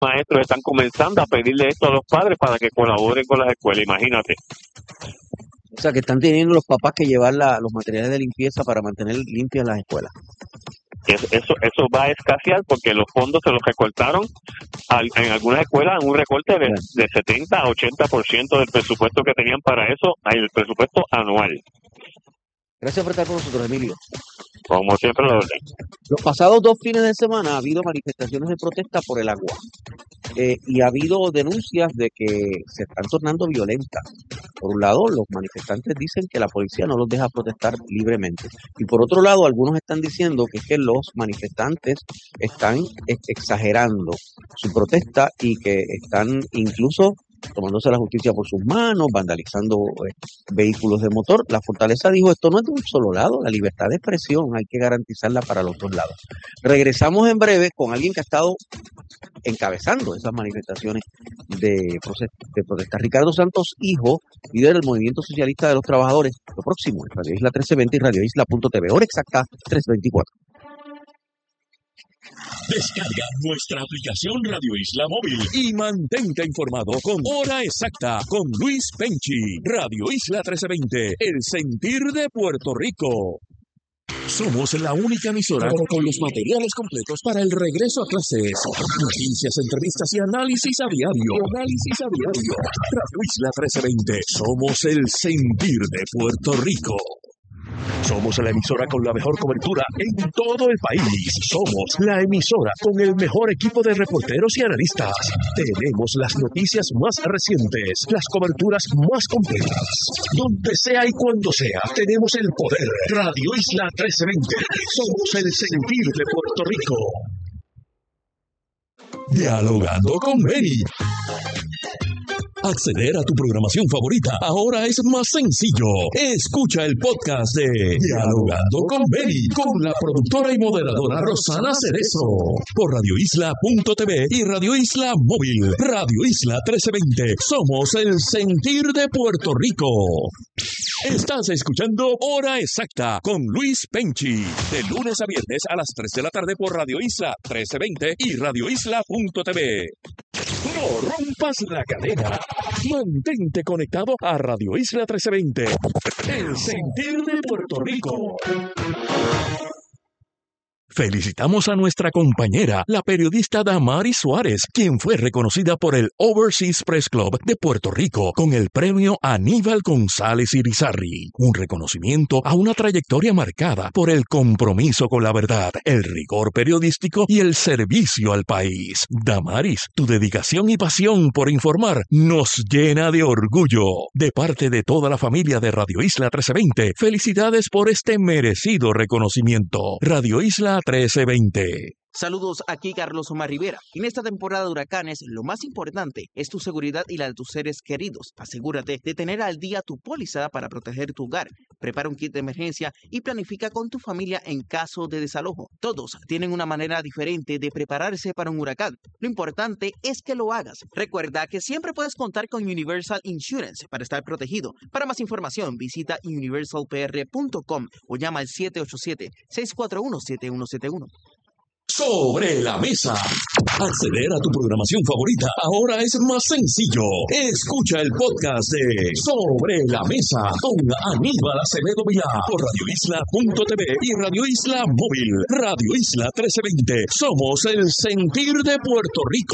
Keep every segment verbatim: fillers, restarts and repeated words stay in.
maestros están comenzando a pedirle esto a los padres para que colaboren con las escuelas, imagínate. O sea, que están teniendo los papás que llevar la, los materiales de limpieza para mantener limpias las escuelas. Eso, eso, eso va a escasear porque los fondos se los recortaron al, en algunas escuelas en un recorte de, de setenta a ochenta por ciento del presupuesto que tenían para eso, el presupuesto anual. Gracias por estar con nosotros, Emilio. Como siempre lo orden. Los pasados dos fines de semana ha habido manifestaciones de protesta por el agua eh, y ha habido denuncias de que se están tornando violentas. Por un lado, los manifestantes dicen que la policía no los deja protestar libremente. Y por otro lado, algunos están diciendo que es que los manifestantes están ex- exagerando su protesta y que están incluso tomándose la justicia por sus manos, vandalizando eh, vehículos de motor. La Fortaleza dijo, esto no es de un solo lado, la libertad de expresión hay que garantizarla para los dos lados. Regresamos en breve con alguien que ha estado encabezando esas manifestaciones de, proces- de protesta. Ricardo Santos, hijo, líder del Movimiento Socialista de los Trabajadores. Lo próximo en Radio Isla trece veinte y Radio Isla punto t v. Hora exacta, tres veinticuatro. Descarga nuestra aplicación Radio Isla Móvil y mantente informado con Hora Exacta con Luis Penchi. Radio Isla trece veinte, el sentir de Puerto Rico. Somos la única emisora con los materiales completos para el regreso a clases. Noticias, entrevistas y análisis a diario. Análisis a diario. Radio Isla trece veinte. Somos el sentir de Puerto Rico. Somos la emisora con la mejor cobertura en todo el país. Somos la emisora con el mejor equipo de reporteros y analistas. Tenemos las noticias más recientes, las coberturas más completas. Donde sea y cuando sea, tenemos el poder. Radio Isla trece veinte. Somos el sentir de Puerto Rico. Dialogando con Mary. Acceder a tu programación favorita ahora es más sencillo. Escucha el podcast de Dialogando con Mary con la productora y moderadora Rosana Cerezo por radio isla punto t v y Radio Isla Móvil. Radio Isla trece veinte. Somos el sentir de Puerto Rico. Estás escuchando Hora Exacta con Luis Penchi. De lunes a viernes a las tres de la tarde por Radio Isla trece veinte y Radio Isla punto t v. No rompas la cadena. Mantente conectado a Radio Isla trece veinte. El sentir de Puerto Rico. Felicitamos a nuestra compañera, la periodista Damaris Suárez, quien fue reconocida por el Overseas Press Club de Puerto Rico con el premio Aníbal González Irizarry, un reconocimiento a una trayectoria marcada por el compromiso con la verdad, el rigor periodístico y el servicio al país. Damaris, tu dedicación y pasión por informar nos llena de orgullo. De parte de toda la familia de Radio Isla trece veinte, felicidades por este merecido reconocimiento. Radio Isla trece veinte. Saludos, aquí Carlos Omar Rivera. En esta temporada de huracanes, lo más importante es tu seguridad y la de tus seres queridos. Asegúrate de tener al día tu póliza para proteger tu hogar. Prepara un kit de emergencia y planifica con tu familia en caso de desalojo. Todos tienen una manera diferente de prepararse para un huracán. Lo importante es que lo hagas. Recuerda que siempre puedes contar con Universal Insurance para estar protegido. Para más información, visita universal p r punto com o llama al siete ocho siete, seis cuatro uno, siete uno siete uno. Sobre la mesa. Acceder a tu programación favorita ahora es más sencillo. Escucha el podcast de Sobre la Mesa con Aníbal Acevedo Vilá por radio isla punto t v y Radio Isla Móvil. Radio Isla trece veinte. Somos el sentir de Puerto Rico.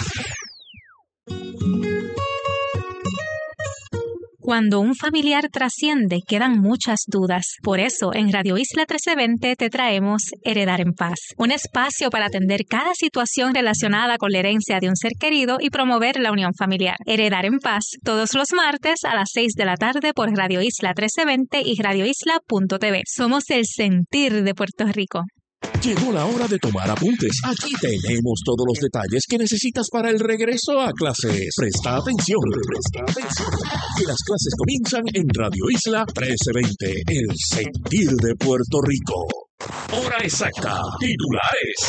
Cuando un familiar trasciende, quedan muchas dudas. Por eso, en Radio Isla trece veinte te traemos Heredar en Paz, un espacio para atender cada situación relacionada con la herencia de un ser querido y promover la unión familiar. Heredar en Paz, todos los martes a las seis de la tarde por Radio Isla trece veinte y radio isla punto t v. Somos el sentir de Puerto Rico. Llegó la hora de tomar apuntes. Aquí tenemos todos los detalles que necesitas para el regreso a clases. Presta atención, presta atención. Que las clases comienzan en Radio Isla trece veinte, el sentir de Puerto Rico. Hora exacta. Titulares.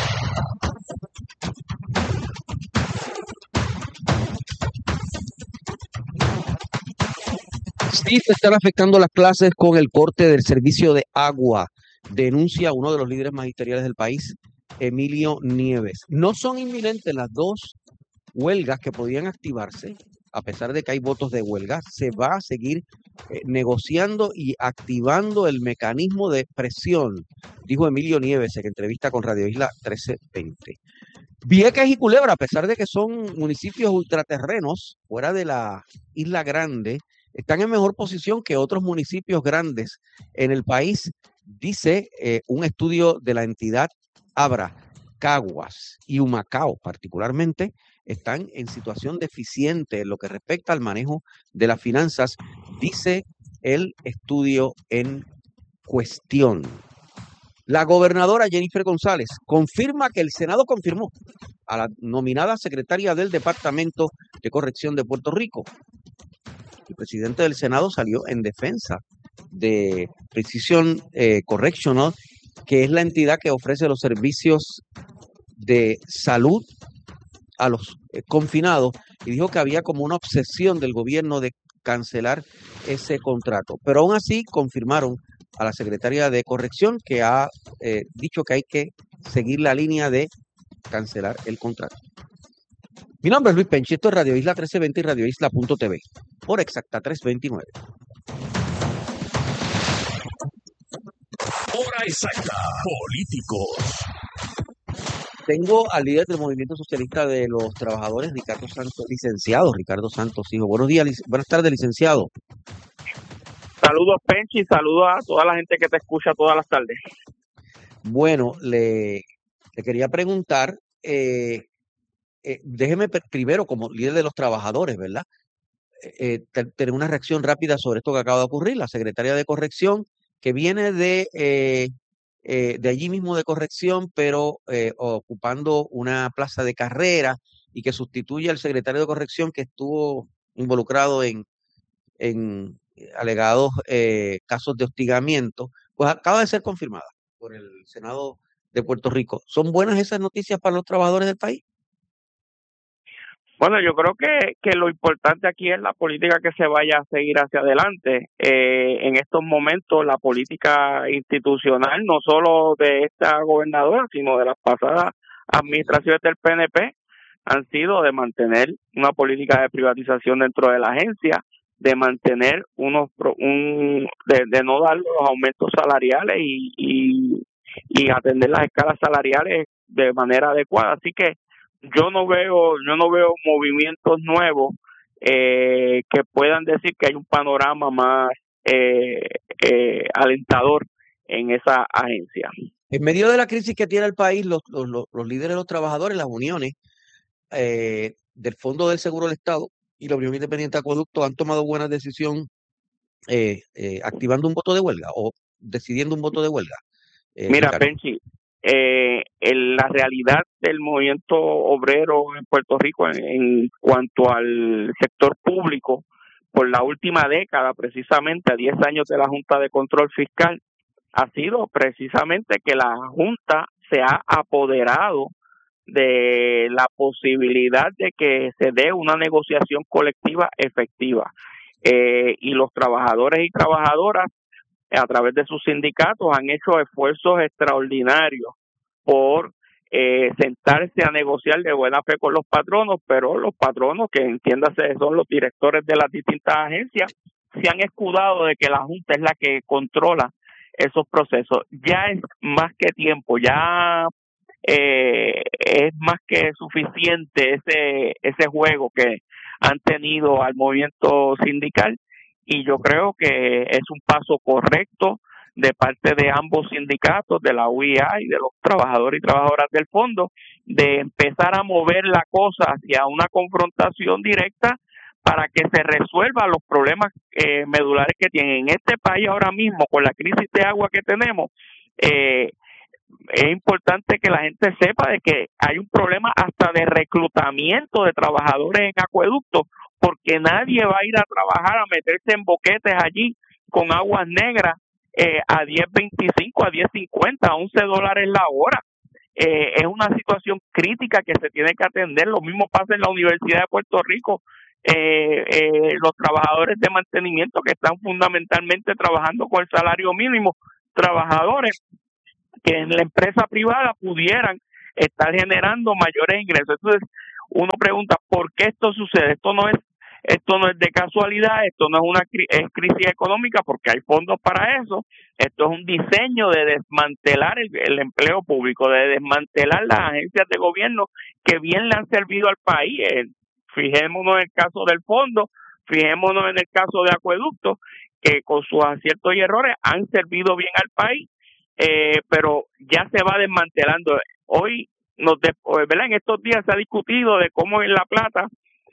Sí, se están afectando las clases con el corte del servicio de agua. Denuncia uno de los líderes magisteriales del país Emilio Nieves. No son inminentes las dos huelgas que podían activarse, a pesar de que hay votos de huelga. Se va a seguir eh, negociando y activando el mecanismo de presión, dijo Emilio Nieves en entrevista con Radio Isla trece veinte. Vieques y Culebra, a pesar de que son municipios ultraterrenos fuera de la Isla Grande, están en mejor posición que otros municipios grandes en el país, dice eh, un estudio de la entidad Abra. Caguas y Humacao particularmente están en situación deficiente en lo que respecta al manejo de las finanzas, dice el estudio en cuestión. La gobernadora Jennifer González confirma que el Senado confirmó a la nominada secretaria del Departamento de Corrección de Puerto Rico. El presidente del Senado salió en defensa de Precision eh, Correctional, que es la entidad que ofrece los servicios de salud a los eh, confinados, y dijo que había como una obsesión del gobierno de cancelar ese contrato. Pero aún así confirmaron a la secretaria de Corrección que ha eh, dicho que hay que seguir la línea de cancelar el contrato. Mi nombre es Luis Penchi, esto es Radio Isla trece veinte y Radio Isla punto T V, por exacta trescientos veintinueve. Hora exacta, políticos. Tengo al líder del Movimiento Socialista de los Trabajadores, Ricardo Santos, licenciado Ricardo Santos Hijo. Buenos días, lic- buenas tardes, licenciado. Saludos, Penchi, saludos a toda la gente que te escucha todas las tardes. Bueno, le, le quería preguntar, eh, eh, déjeme pe- primero, como líder de los trabajadores, ¿verdad? Eh, te- tener una reacción rápida sobre esto que acaba de ocurrir. La secretaria de Corrección, que viene de, eh, eh, de allí mismo de Corrección, pero eh, ocupando una plaza de carrera y que sustituye al secretario de Corrección que estuvo involucrado en, en alegados eh, casos de hostigamiento, pues acaba de ser confirmada por el Senado de Puerto Rico. ¿Son buenas esas noticias para los trabajadores del país? Bueno, yo creo que, que lo importante aquí es la política que se vaya a seguir hacia adelante. Eh, en estos momentos, la política institucional, no solo de esta gobernadora, sino de las pasadas administraciones del P N P, han sido de mantener una política de privatización dentro de la agencia, de mantener unos pro- un de, de no dar los aumentos salariales y, y, y atender las escalas salariales de manera adecuada. Así que yo no veo yo no veo movimientos nuevos eh, que puedan decir que hay un panorama más eh, eh, alentador en esa agencia. En medio de la crisis que tiene el país, los, los, los- los líderes de los trabajadores, las uniones eh, del Fondo del Seguro del Estado y la Unión Independiente de Acueducto han tomado buena decisión eh, eh, activando un voto de huelga o decidiendo un voto de huelga. Eh, Mira, Ricardo. Penchi, eh, en la realidad del movimiento obrero en Puerto Rico en, en cuanto al sector público, por la última década, precisamente a diez años de la Junta de Control Fiscal, ha sido precisamente que la Junta se ha apoderado de la posibilidad de que se dé una negociación colectiva efectiva. Eh, y los trabajadores y trabajadoras, a través de sus sindicatos, han hecho esfuerzos extraordinarios por eh, sentarse a negociar de buena fe con los patronos, pero los patronos, que entiéndase son los directores de las distintas agencias, se han escudado de que la Junta es la que controla esos procesos. Ya es más que tiempo, ya eh, es más que suficiente ese ese juego que han tenido al movimiento sindical, y yo creo que es un paso correcto de parte de ambos sindicatos, de la U I A y de los trabajadores y trabajadoras del fondo, de empezar a mover la cosa hacia una confrontación directa para que se resuelvan los problemas eh, medulares que tienen en este país ahora mismo con la crisis de agua que tenemos. Eh, es importante que la gente sepa de que hay un problema hasta de reclutamiento de trabajadores en acueductos, porque nadie va a ir a trabajar a meterse en boquetes allí con aguas negras eh, a diez veinticinco, a diez cincuenta, a once dólares la hora. Eh, es una situación crítica que se tiene que atender. Lo mismo pasa en la Universidad de Puerto Rico. Eh, eh, los trabajadores de mantenimiento que están fundamentalmente trabajando con el salario mínimo, trabajadores que en la empresa privada pudieran estar generando mayores ingresos. Entonces, uno pregunta, ¿por qué esto sucede? Esto no es esto no es de casualidad, esto no es una cri- es crisis económica porque hay fondos para eso. Esto es un diseño de desmantelar el, el empleo público, de desmantelar las agencias de gobierno que bien le han servido al país. Eh, fijémonos en el caso del fondo, fijémonos en el caso de acueductos, que con sus aciertos y errores han servido bien al país, eh, pero ya se va desmantelando. Hoy, nos de, ¿verdad? En estos días se ha discutido de cómo en La Plata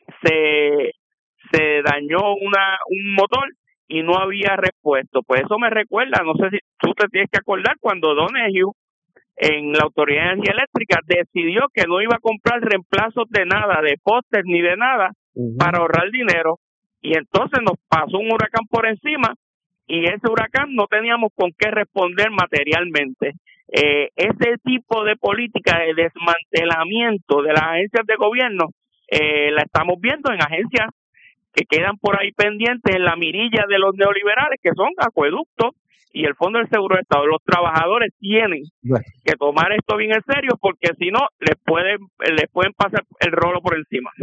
se, se dañó una un motor y no había repuesto. Pues eso me recuerda, no sé si tú te tienes que acordar, cuando Donahue en la Autoridad de Energía Eléctrica decidió que no iba a comprar reemplazos de nada, de postes ni de nada, uh-huh, para ahorrar dinero, y entonces nos pasó un huracán por encima y ese huracán no teníamos con qué responder materialmente. Eh, ese tipo de política de desmantelamiento de las agencias de gobierno eh, la estamos viendo en agencias que quedan por ahí pendientes en la mirilla de los neoliberales, que son acueductos y el Fondo del Seguro de Estado. Los trabajadores tienen bueno. que tomar esto bien en serio, porque si no, les pueden, les pueden pasar el rolo por encima.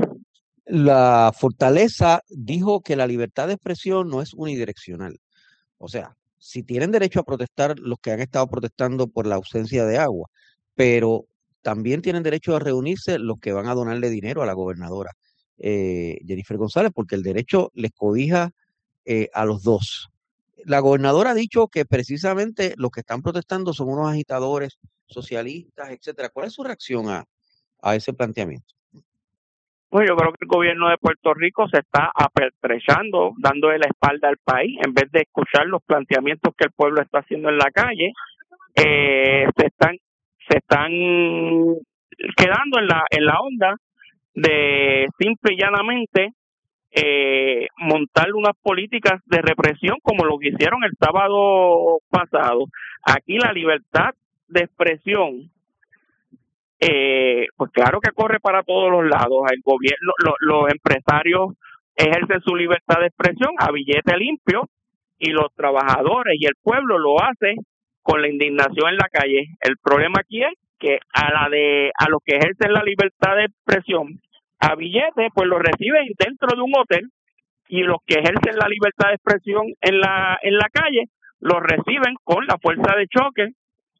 La Fortaleza dijo que la libertad de expresión no es unidireccional. O sea, si tienen derecho a protestar los que han estado protestando por la ausencia de agua, pero también tienen derecho a reunirse los que van a donarle dinero a la gobernadora eh, Jennifer González, porque el derecho les cobija eh, a los dos. La gobernadora ha dicho que precisamente los que están protestando son unos agitadores socialistas, etcétera. ¿Cuál es su reacción a, a ese planteamiento? Pues yo creo que el gobierno de Puerto Rico se está apertrechando, dándole la espalda al país, en vez de escuchar los planteamientos que el pueblo está haciendo en la calle. Eh, se están se están quedando en la en la onda de simple y llanamente eh, montar unas políticas de represión como lo que hicieron el sábado pasado. Aquí la libertad de expresión, Eh, pues claro que corre para todos los lados. El gobierno, lo, los empresarios ejercen su libertad de expresión a billete limpio y los trabajadores y el pueblo lo hace con la indignación en la calle. El problema aquí es que a la de a los que ejercen la libertad de expresión a billete, pues lo reciben dentro de un hotel, y los que ejercen la libertad de expresión en la en la calle los reciben con la fuerza de choque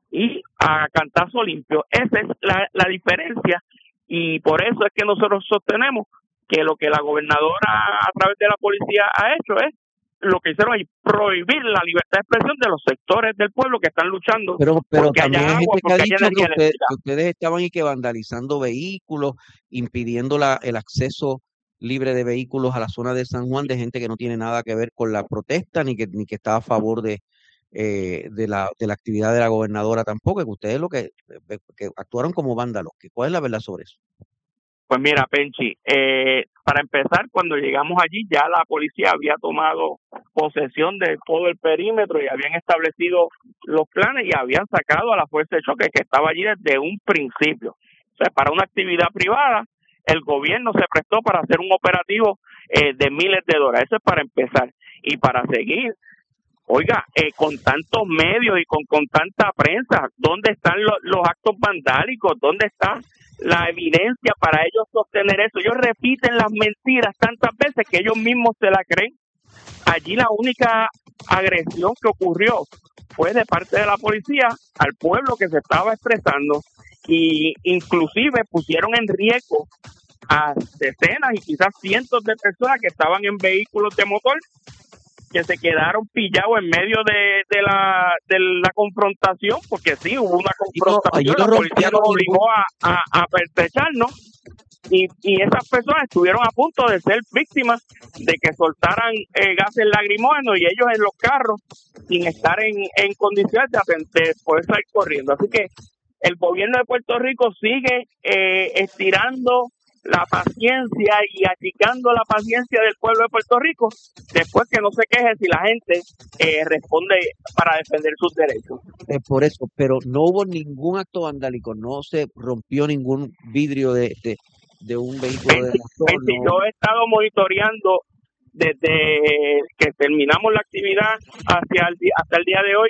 y a cantazo limpio. Esa es la, la diferencia, y por eso es que nosotros sostenemos que lo que la gobernadora a través de la policía ha hecho es lo que hicieron ahí, prohibir la libertad de expresión de los sectores del pueblo que están luchando pero, pero porque también haya hay agua, gente que ha porque dicho haya energía que, usted, eléctrica. que ustedes estaban y que vandalizando vehículos, impidiendo la, el acceso libre de vehículos a la zona de San Juan de gente que no tiene nada que ver con la protesta ni que ni que está a favor de Eh, de la de la actividad de la gobernadora tampoco, que ustedes lo que, que actuaron como vándalos. ¿Cuál es la verdad sobre eso? Pues mira, Penchi, eh, para empezar, cuando llegamos allí ya la policía había tomado posesión de todo el perímetro y habían establecido los planes y habían sacado a la fuerza de choque que estaba allí desde un principio. O sea, para una actividad privada, el gobierno se prestó para hacer un operativo eh, de miles de dólares. Eso es para empezar. Y para seguir, oiga, eh, con tantos medios y con, con tanta prensa, ¿dónde están lo, los actos vandálicos? ¿Dónde está la evidencia para ellos sostener eso? Ellos repiten las mentiras tantas veces que ellos mismos se la creen. Allí la única agresión que ocurrió fue de parte de la policía al pueblo que se estaba expresando, y inclusive pusieron en riesgo a decenas y quizás cientos de personas que estaban en vehículos de motor, que se quedaron pillados en medio de, de la de la confrontación, porque sí, hubo una confrontación, no, la policía nos obligó a, a, a pertrecharnos, y, y esas personas estuvieron a punto de ser víctimas de que soltaran eh, gases lacrimógenos, y ellos en los carros, sin estar en, en condiciones de, de poder salir corriendo. Así que el gobierno de Puerto Rico sigue eh, estirando la paciencia y achicando la paciencia del pueblo de Puerto Rico, después que no se queje si la gente eh, responde para defender sus derechos. Eh, por eso, pero no hubo ningún acto vandálico, no se rompió ningún vidrio de, de, de un vehículo de motor. No. Yo he estado monitoreando desde que terminamos la actividad hacia el, hasta el día de hoy,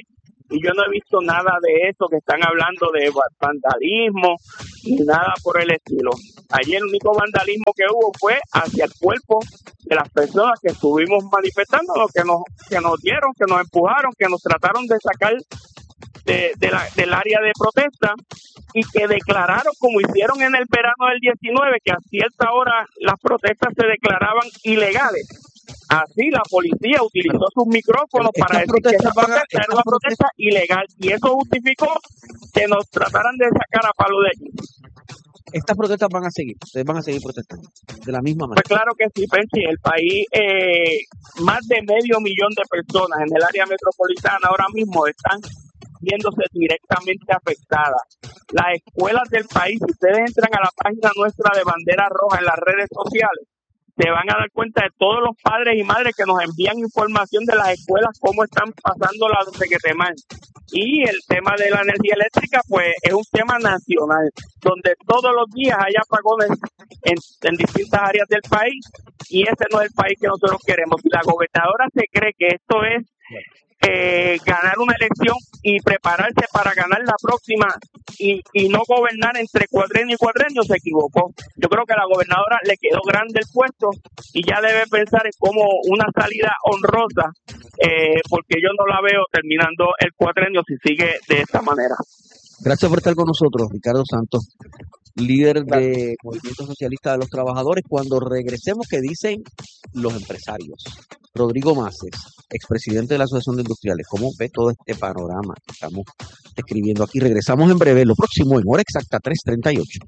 y yo no he visto nada de eso que están hablando de vandalismo ni nada por el estilo. Allí el único vandalismo que hubo fue hacia el cuerpo de las personas que estuvimos manifestando, que nos que nos dieron, que nos empujaron, que nos trataron de sacar de, de la, del área de protesta, y que declararon, como hicieron en el verano del diecinueve, que a cierta hora las protestas se declaraban ilegales. Así la policía utilizó sus micrófonos Estas para decir que esa protestas van a- protesta era una estas protesta ilegal, y eso justificó que nos trataran de sacar a palo de allí. Estas protestas van a seguir, ustedes van a seguir protestando de la misma Pues manera. claro que sí, Pensi. El país, eh, más de medio millón de personas en el área metropolitana ahora mismo están viéndose directamente afectadas. Las escuelas del país, si ustedes entran a la página nuestra de Bandera Roja en las redes sociales, se van a dar cuenta de todos los padres y madres que nos envían información de las escuelas, cómo están pasando la Sequetemán. Y el tema de la energía eléctrica, pues es un tema nacional, donde todos los días hay apagones en, en distintas áreas del país, y ese no es el país que nosotros queremos. Si la gobernadora se cree que esto es eh, ganar una elección y prepararse para ganar la próxima y, y no gobernar entre cuadrenio y cuadrenio, se equivocó. Yo creo que a la gobernadora le quedó grande el puesto y ya debe pensar en como una salida honrosa, eh, porque yo no la veo terminando el cuadrenio si sigue de esta manera. Gracias por estar con nosotros, Ricardo Santos, líder de Movimiento Socialista de los Trabajadores. Cuando regresemos, ¿qué dicen los empresarios? Rodrigo Maces, expresidente de la Asociación de Industriales, ¿cómo ve todo este panorama que estamos escribiendo aquí? Regresamos en breve, lo próximo en hora exacta, tres treinta y ocho.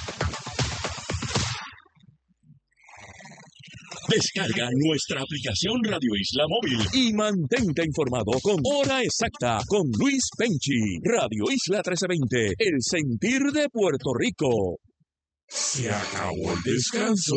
Descarga nuestra aplicación Radio Isla Móvil y mantente informado con Hora Exacta con Luis Penchi. Radio Isla trece veinte, el sentir de Puerto Rico. Se acabó el descanso.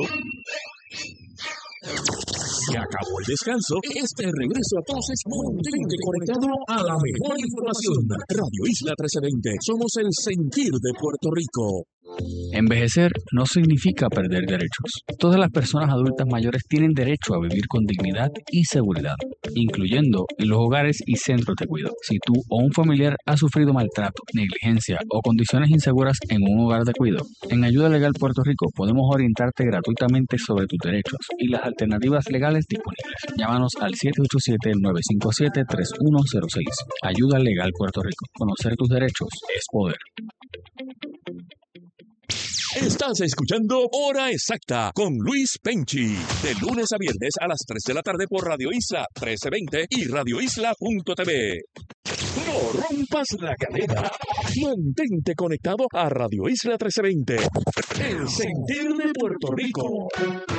Se acabó el descanso. Este regreso a entonces mantente conectado a la mejor información. Radio Isla trece veinte. Somos el sentir de Puerto Rico. Envejecer no significa perder derechos. Todas las personas adultas mayores tienen derecho a vivir con dignidad y seguridad, incluyendo en los hogares y centros de cuidado. Si tú o un familiar ha sufrido maltrato, negligencia o condiciones inseguras en un hogar de cuidado, en Ayuda Legal Puerto Rico podemos orientarte gratuitamente sobre tus derechos y las alternativas legales disponibles. Llámanos al siete ocho siete, nueve cinco siete, tres uno cero seis. Ayuda Legal Puerto Rico. Conocer tus derechos es poder. Estás escuchando Hora Exacta con Luis Penchi. De lunes a viernes a las tres de la tarde por Radio Isla trece veinte y radio isla punto t v. No rompas la cadena. Mantente conectado a Radio Isla trece veinte. El sentir de Puerto Rico.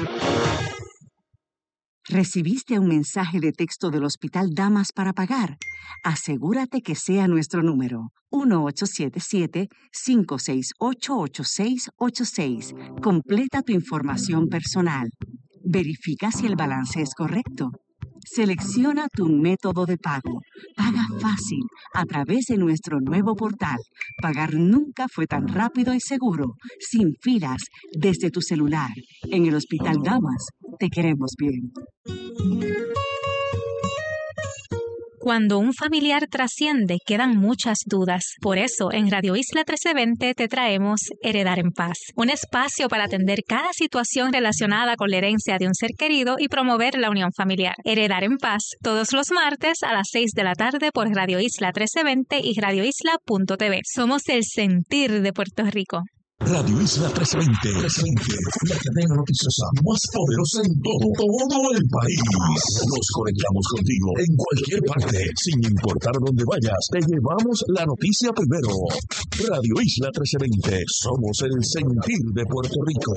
¿Recibiste un mensaje de texto del Hospital Damas para pagar? Asegúrate que sea nuestro número, uno ocho siete siete, cinco seis ocho, ocho seis ocho seis. Completa tu información personal. Verifica si el balance es correcto. Selecciona tu método de pago. Paga fácil a través de nuestro nuevo portal. Pagar nunca fue tan rápido y seguro, sin filas, desde tu celular. En el Hospital Damas, te queremos bien. Cuando un familiar trasciende, quedan muchas dudas. Por eso, en Radio Isla trece veinte te traemos Heredar en Paz, un espacio para atender cada situación relacionada con la herencia de un ser querido y promover la unión familiar. Heredar en Paz, todos los martes a las seis de la tarde por Radio Isla trece veinte y radio isla punto t v. Somos el sentir de Puerto Rico. Radio Isla trece veinte, la cadena noticiosa más poderosa en todo, todo el país. Nos conectamos contigo en cualquier parte, sin importar dónde vayas. Te llevamos la noticia primero. Radio Isla trece veinte, somos el sentir de Puerto Rico.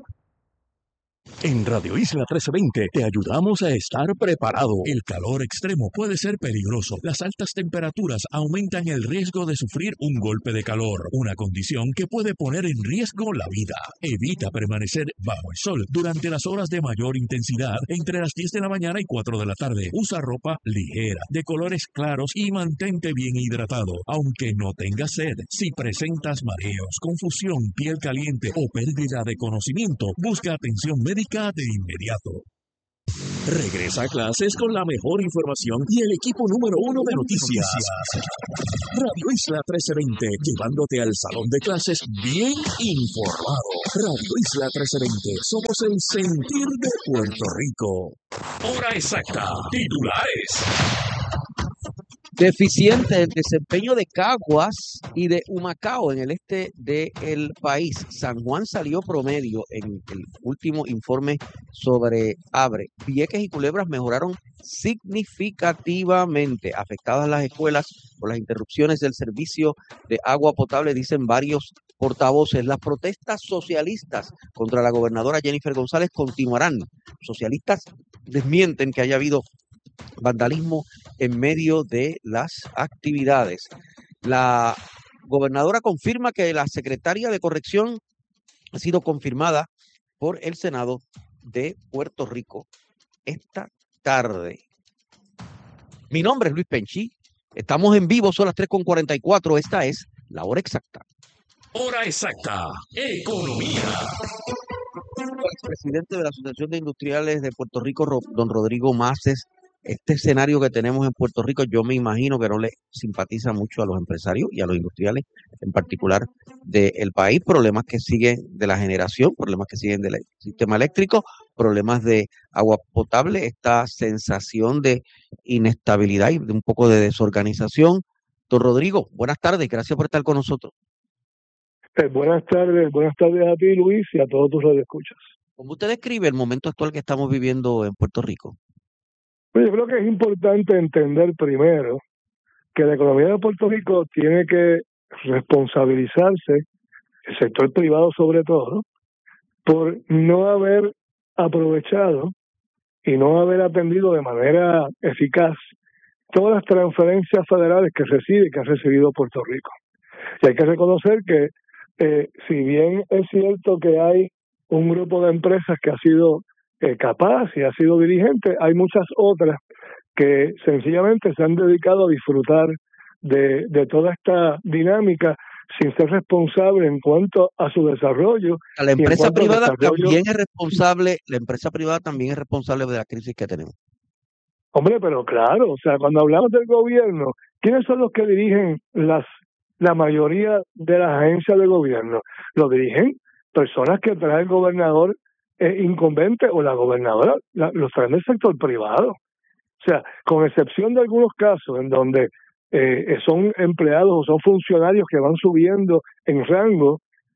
En Radio Isla trece veinte te ayudamos a estar preparado. El calor extremo puede ser peligroso. Las altas temperaturas aumentan el riesgo de sufrir un golpe de calor, una condición que puede poner en riesgo la vida. Evita permanecer bajo el sol durante las horas de mayor intensidad entre las diez de la mañana y cuatro de la tarde. Usa ropa ligera, de colores claros y mantente bien hidratado, aunque no tengas sed. Si presentas mareos, confusión, piel caliente o pérdida de conocimiento, busca atención médica de inmediato. Regresa a clases con la mejor información y el equipo número uno de noticias. Radio Isla trece veinte, llevándote al salón de clases bien informado. Radio Isla trece veinte, somos el sentir de Puerto Rico. Hora exacta, titulares. Deficiente el desempeño de Caguas y de Humacao en el este del país. San Juan salió promedio en el último informe sobre Abre. Vieques y Culebras mejoraron significativamente. Afectadas las escuelas por las interrupciones del servicio de agua potable, dicen varios portavoces. Las protestas socialistas contra la gobernadora Jennifer González continuarán. Socialistas desmienten que haya habido vandalismo en medio de las actividades. La gobernadora confirma que la secretaria de Corrección ha sido confirmada por el Senado de Puerto Rico esta tarde. Mi nombre es Luis Penchi. Estamos en vivo, son las tres con cuarenta y cuatro. Esta es la hora exacta. Hora exacta. Economía. El presidente de la Asociación de Industriales de Puerto Rico, don Rodrigo Maces. Este escenario que tenemos en Puerto Rico, yo me imagino que no le simpatiza mucho a los empresarios y a los industriales, en particular del país. Problemas que siguen de la generación, problemas que siguen del sistema eléctrico, problemas de agua potable, esta sensación de inestabilidad y de un poco de desorganización. Don Rodrigo, buenas tardes, gracias por estar con nosotros. Eh, buenas tardes, buenas tardes a ti, Luis, y a todos tus radioescuchas. ¿Cómo usted describe el momento actual que estamos viviendo en Puerto Rico? Pues yo creo que es importante entender primero que la economía de Puerto Rico tiene que responsabilizarse, el sector privado sobre todo, por no haber aprovechado y no haber atendido de manera eficaz todas las transferencias federales que recibe que ha recibido Puerto Rico. Y hay que reconocer que eh, si bien es cierto que hay un grupo de empresas que ha sido Eh, capaz y ha sido dirigente, hay muchas otras que sencillamente se han dedicado a disfrutar de, de toda esta dinámica sin ser responsable en cuanto a su desarrollo. La empresa privada desarrollo... también es responsable, la empresa privada también es responsable de la crisis que tenemos. Hombre, pero claro, o sea, cuando hablamos del gobierno, ¿quiénes son los que dirigen las la mayoría de las agencias de gobierno? Lo dirigen personas que trae el gobernador Eh, incumbente o la gobernadora, la, los traen del sector privado. O sea, con excepción de algunos casos en donde eh, son empleados o son funcionarios que van subiendo en rango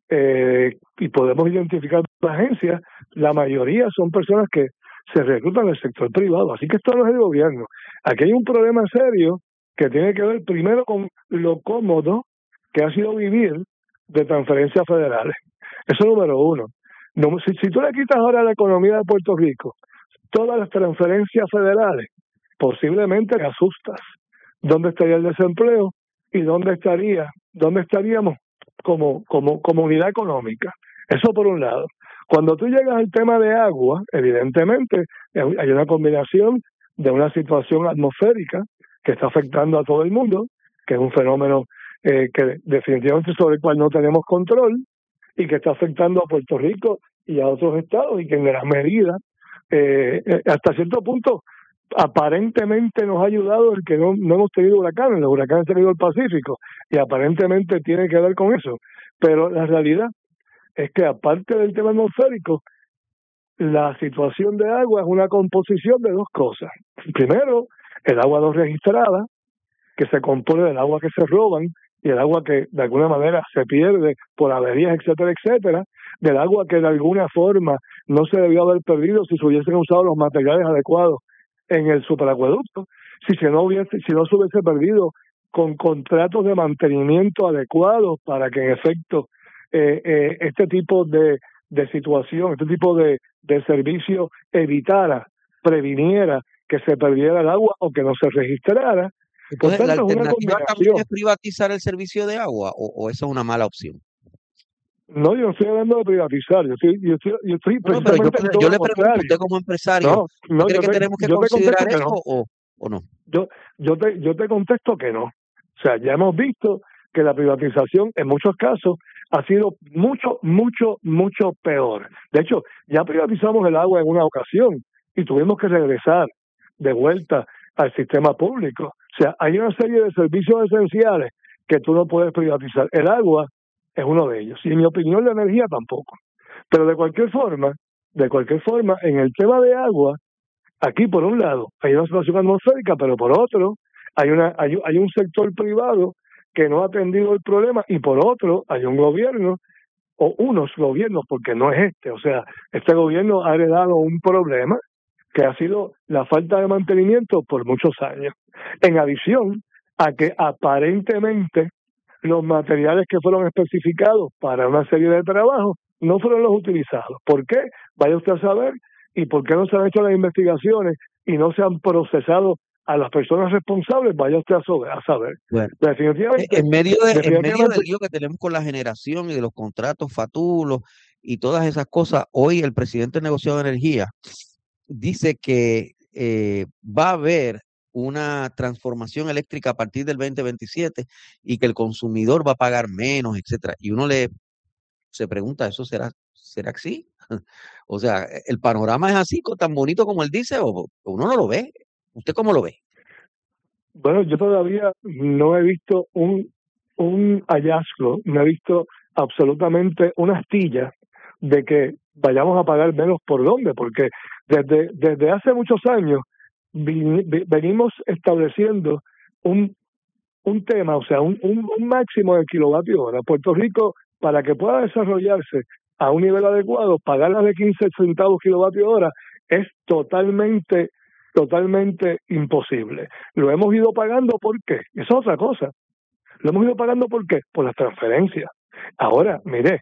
eh, y podemos identificar la agencia, la mayoría son personas que se reclutan del sector privado. Así que esto no es el gobierno. Aquí hay un problema serio que tiene que ver primero con lo cómodo que ha sido vivir de transferencias federales. Eso es número uno. No, si, si tú le quitas ahora a la economía de Puerto Rico todas las transferencias federales, posiblemente te asustas. ¿Dónde estaría el desempleo? ¿Y dónde estaría, dónde estaríamos como, como comunidad económica? Eso por un lado. Cuando tú llegas al tema de agua, evidentemente hay una combinación de una situación atmosférica que está afectando a todo el mundo, que es un fenómeno eh, que definitivamente sobre el cual no tenemos control, y que está afectando a Puerto Rico y a otros estados, y que en gran medida, eh, hasta cierto punto, aparentemente nos ha ayudado el que no, no hemos tenido huracanes. Los huracanes han tenido el Pacífico, y aparentemente tiene que ver con eso. Pero la realidad es que, aparte del tema atmosférico, la situación de agua es una composición de dos cosas. Primero, el agua no registrada, que se compone del agua que se roban, y el agua que de alguna manera se pierde por averías, etcétera, etcétera, del agua que de alguna forma no se debió haber perdido si se hubiesen usado los materiales adecuados en el superacueducto, si se no hubiese, si no se hubiese perdido con contratos de mantenimiento adecuados para que en efecto eh, eh, este tipo de, de situación, este tipo de, de servicio evitara, previniera que se perdiera el agua o que no se registrara. Entonces, tanto, ¿la alternativa también es privatizar el servicio de agua o, o esa es una mala opción? No, yo no estoy hablando de privatizar. Yo estoy, yo estoy, yo estoy no, pero yo, yo le pregunto a usted como empresario, no, no, ¿cree que te, tenemos que considerar eso no. o, o no? Yo, yo, te, yo te contesto que no. O sea, ya hemos visto que la privatización en muchos casos ha sido mucho, mucho, mucho peor. De hecho, ya privatizamos el agua en una ocasión y tuvimos que regresar de vuelta al sistema público. O sea, hay una serie de servicios esenciales que tú no puedes privatizar. El agua es uno de ellos, y en mi opinión la energía tampoco. Pero de cualquier forma, de cualquier forma, en el tema de agua, aquí por un lado hay una situación atmosférica, pero por otro hay una hay, hay un sector privado que no ha atendido el problema, y por otro hay un gobierno o unos gobiernos, porque no es este, o sea, este gobierno ha heredado un problema que ha sido la falta de mantenimiento por muchos años. En adición a que aparentemente los materiales que fueron especificados para una serie de trabajos no fueron los utilizados. ¿Por qué? Vaya usted a saber. ¿Y por qué no se han hecho las investigaciones y no se han procesado a las personas responsables? Vaya usted a saber. A saber. Bueno, definitivamente, en medio de, definitivamente, en medio del lío que tenemos con la generación y de los contratos fatulos y todas esas cosas, hoy el presidente del negociado de energía dice que eh, va a haber una transformación eléctrica a partir del veinte veintisiete y que el consumidor va a pagar menos, etcétera. Y uno le se pregunta, ¿eso será será así? O sea, ¿el panorama es así, tan bonito como él dice, o uno no lo ve? ¿Usted cómo lo ve? Bueno, yo todavía no he visto un, un hallazgo, no he visto absolutamente una astilla de que vayamos a pagar menos. ¿Por dónde? Porque desde, desde hace muchos años vi, vi, venimos estableciendo un, un tema, o sea, un, un, un máximo de kilovatio hora. Puerto Rico, para que pueda desarrollarse a un nivel adecuado, pagarlas de quince centavos kilovatio hora es totalmente, totalmente imposible. Lo hemos ido pagando, ¿por qué? Eso es otra cosa. Lo hemos ido pagando, ¿por qué? Por las transferencias. Ahora, mire,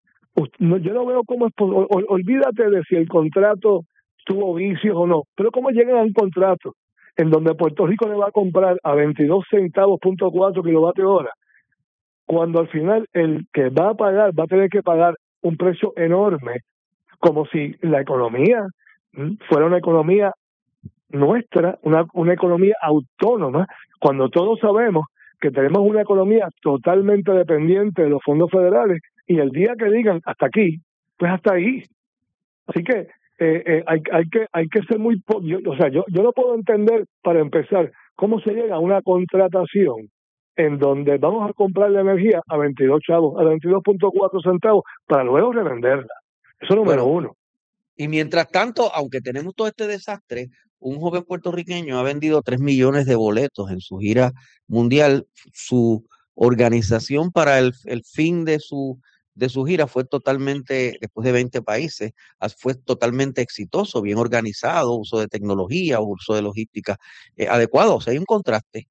yo no veo cómo es, olvídate de si el contrato tuvo vicios o no, pero cómo llegan a un contrato en donde Puerto Rico le va a comprar a veintidós centavos punto cuatro kilovatio hora, cuando al final el que va a pagar va a tener que pagar un precio enorme, como si la economía fuera una economía nuestra, una, una economía autónoma, cuando todos sabemos que tenemos una economía totalmente dependiente de los fondos federales, y el día que digan hasta aquí, pues hasta ahí. Así que eh, eh, hay, hay que hay que ser muy... Yo, o sea, yo, yo no puedo entender, para empezar, cómo se llega a una contratación en donde vamos a comprar la energía a veintidós chavos, a veintidós punto cuatro centavos, para luego revenderla. Eso es número Bueno, uno. y mientras tanto, aunque tenemos todo este desastre, un joven puertorriqueño ha vendido tres millones de boletos en su gira mundial. Su organización para el, el fin de su, de su gira fue totalmente, después de veinte países, fue totalmente exitoso, bien organizado, uso de tecnología, uso de logística eh, adecuado. O sea, hay un contraste.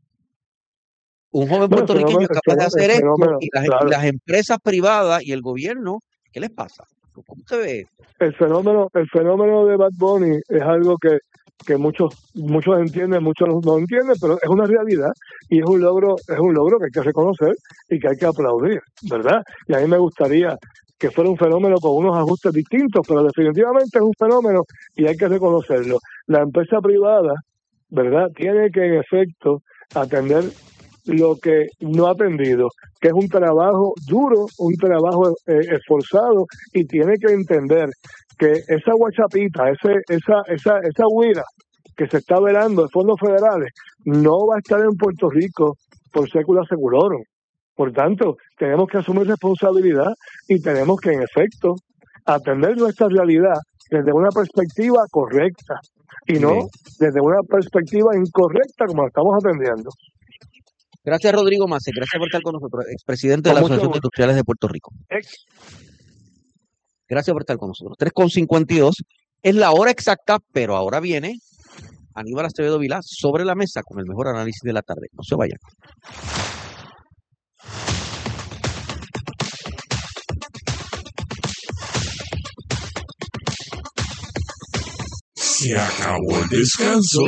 Un joven Bueno, puertorriqueño es capaz de hacer esto, fenómeno, y las, claro. y las empresas privadas y el gobierno, ¿qué les pasa? ¿Cómo se ve? El fenómeno, el fenómeno de Bad Bunny es algo que, que muchos muchos entienden, muchos no entienden, pero es una realidad y es un logro, es un logro que hay que reconocer y que hay que aplaudir, ¿verdad? Y a mí me gustaría que fuera un fenómeno con unos ajustes distintos, pero definitivamente es un fenómeno y hay que reconocerlo. La empresa privada, ¿verdad?, tiene que en efecto atender lo que no ha atendido, que es un trabajo duro, un trabajo eh, esforzado, y tiene que entender que esa guachapita, ese, esa, esa, esa huira que se está velando de fondos federales no va a estar en Puerto Rico por sécula seculorum. Por tanto, tenemos que asumir responsabilidad y tenemos que, en efecto, atender nuestra realidad desde una perspectiva correcta y no Bien. desde una perspectiva incorrecta como la estamos atendiendo. Gracias, Rodrigo Mase. Gracias por estar con nosotros, expresidente de Con la mucho Asociación de gusto. Industriales de Puerto Rico. Ex- Gracias por estar con nosotros. tres con cincuenta y dos es la hora exacta, pero ahora viene Aníbal Acevedo Vilá sobre la mesa con el mejor análisis de la tarde. No se vayan. Se acabó el descanso.